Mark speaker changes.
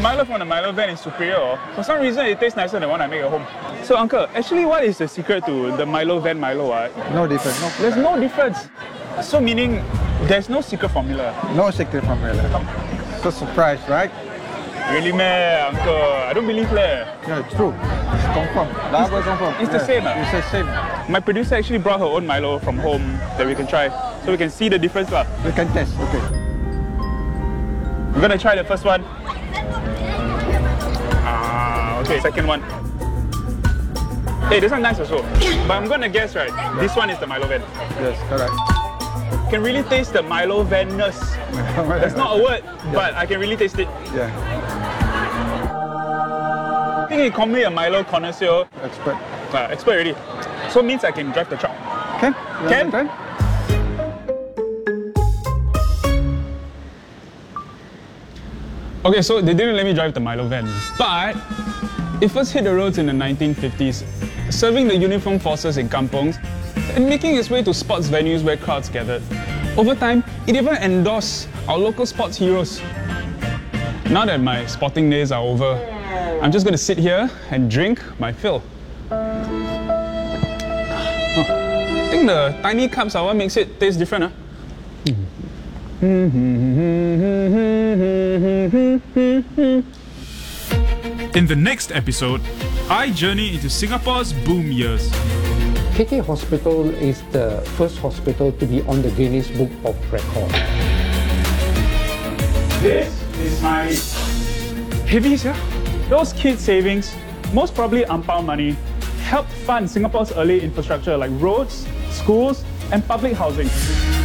Speaker 1: Milo from the Milo van is superior. For some reason, it tastes nicer than one I make at home. So, Uncle, actually, what is the secret to the Milo van Milo?
Speaker 2: No difference. No.
Speaker 1: There's no difference. So, meaning there's no secret formula.
Speaker 2: No secret formula. It's a surprise, right?
Speaker 1: Really, man, Uncle? I don't believe that.
Speaker 2: Yeah, it's true. It's confirmed. Double confirmed.
Speaker 1: It's the same.
Speaker 2: It's the same.
Speaker 1: My producer actually brought her own Milo from home that we can try, so we can see the difference.
Speaker 2: We can test. Okay.
Speaker 1: We're gonna try the first one. Okay, second one. Hey, this one nice also. But I'm gonna guess, right, this one is the Milo van.
Speaker 2: Yes, correct.
Speaker 1: Can really taste the Milo van-ness. It's not a word, but I can really taste it.
Speaker 2: Yeah.
Speaker 1: I think he called me a Milo connoisseur.
Speaker 2: Expert.
Speaker 1: Expert already. So means I can drive the truck.
Speaker 2: Can?
Speaker 1: Can? Okay, so they didn't let me drive the Milo van, but it first hit the roads in the 1950s, serving the uniformed forces in kampongs and making its way to sports venues where crowds gathered. Over time, it even endorsed our local sports heroes. Now that my sporting days are over, I'm just going to sit here and drink my fill. I think the tiny cups are what makes it taste different, huh? In the next episode, I journey into Singapore's boom years.
Speaker 3: KK Hospital is the first hospital to be on the Guinness Book of Records.
Speaker 1: This is my heavies, yeah? Those kids' savings, most probably ampao money, helped fund Singapore's early infrastructure like roads, schools, and public housing.